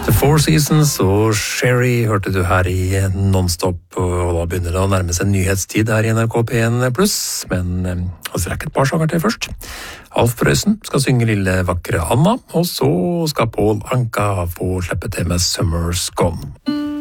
The Four Seasons og Sherry hørte du her i Nonstop, og da begynner det å nærme seg nyhetstid her i NRK P1+, men altså rekker et par sanger til først. Alf Prøysen skal synge Lille vakre Anna, og så skal Paul Anka få slippe til med Summer's Gone.